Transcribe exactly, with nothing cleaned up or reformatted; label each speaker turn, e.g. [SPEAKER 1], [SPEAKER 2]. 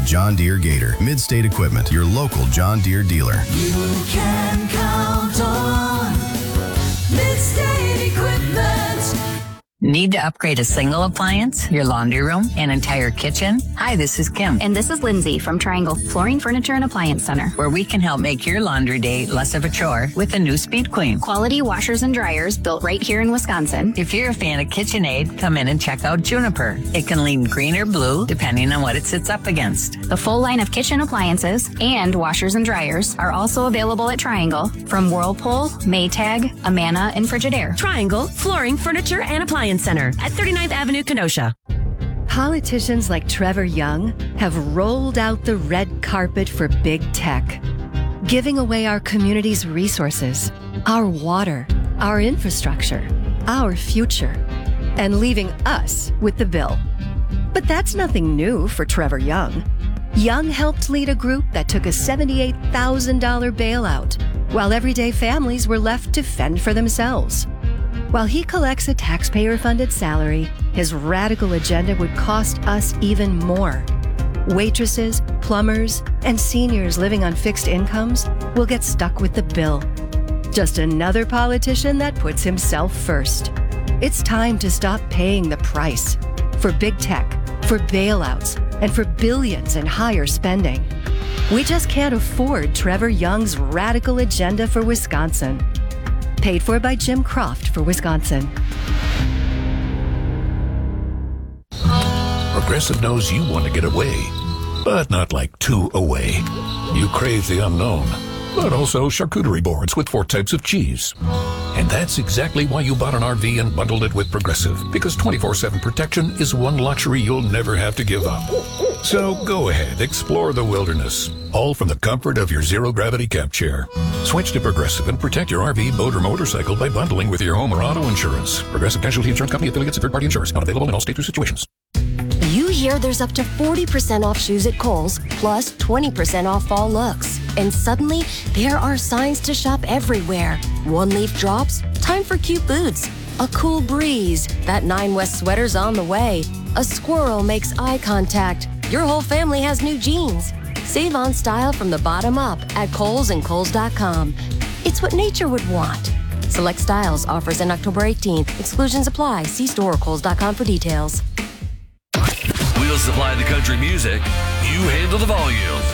[SPEAKER 1] of John Deere Gator. Mid-State Equipment, your local John Deere dealer.
[SPEAKER 2] You can count on Mid-State Equipment.
[SPEAKER 3] Need to upgrade a single appliance, your laundry room, an entire kitchen? Hi, this is Kim.
[SPEAKER 4] And this is Lindsay from Triangle Flooring, Furniture, and Appliance Center,
[SPEAKER 3] where we can help make your laundry day less of a chore with a new Speed Queen.
[SPEAKER 4] Quality washers and dryers built right here in Wisconsin.
[SPEAKER 3] If you're a fan of KitchenAid, come in and check out Juniper. It can lean green or blue, depending on what it sits up against.
[SPEAKER 4] The full line of kitchen appliances and washers and dryers are also available at Triangle from Whirlpool, Maytag, Amana, and Frigidaire.
[SPEAKER 5] Triangle Flooring, Furniture, and Appliance Center at thirty-ninth Avenue, Kenosha.
[SPEAKER 6] Politicians like Trevor Young have rolled out the red carpet for big tech, giving away our community's resources, our water, our infrastructure, our future, and leaving us with the bill. But that's nothing new for Trevor Young. Young helped lead a group that took a seventy-eight thousand dollars bailout, while everyday families were left to fend for themselves. While he collects a taxpayer-funded salary, his radical agenda would cost us even more. Waitresses, plumbers, and seniors living on fixed incomes will get stuck with the bill. Just another politician that puts himself first. It's time to stop paying the price for big tech, for bailouts, and for billions in higher spending. We just can't afford Trevor Young's radical agenda for Wisconsin. Paid for by Jim Croft for Wisconsin.
[SPEAKER 7] Progressive knows you want to get away, but not like too away. You crave the unknown, but also charcuterie boards with four types of cheese. And that's exactly why you bought an R V and bundled it with Progressive, because twenty-four seven protection is one luxury you'll never have to give up. So go ahead, explore the wilderness, all from the comfort of your zero-gravity camp chair. Switch to Progressive and protect your R V, boat, or motorcycle by bundling with your home or auto insurance. Progressive Casualty Insurance Company, affiliates, and third-party insurers. Not available in all states or situations.
[SPEAKER 8] You hear there's up to forty percent off shoes at Kohl's, plus twenty percent off fall looks. And suddenly, there are signs to shop everywhere. One-leaf drops, time for cute boots. A cool breeze, that Nine West sweater's on the way. A squirrel makes eye contact. Your whole family has new jeans. Save on style from the bottom up at Kohl's and Kohl's dot com. It's what nature would want. Select styles, offers in October eighteenth. Exclusions apply. See store or Kohl's dot com for details.
[SPEAKER 9] We'll supply the country music. You handle the volume.